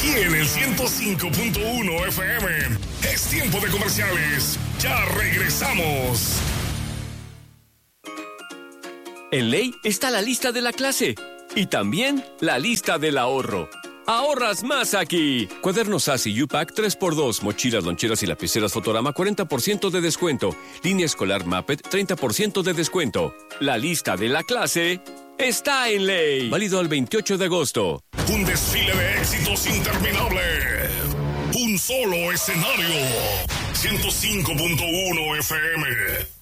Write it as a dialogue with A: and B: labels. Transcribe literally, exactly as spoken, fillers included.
A: aquí en el ciento cinco punto uno F M. Es tiempo de comerciales. Ya regresamos.
B: En Ley está la lista de la clase y también la lista del ahorro. ¡Ahorras más aquí! Cuadernos A S I U-Pack tres por dos, mochilas, loncheras y lapiceras Fotorama cuarenta por ciento de descuento. Línea escolar Muppet treinta por ciento de descuento. La lista de la clase está en Ley. Válido al veintiocho de agosto.
A: Un desfile de éxitos interminable. Un solo escenario. ciento cinco punto uno F M.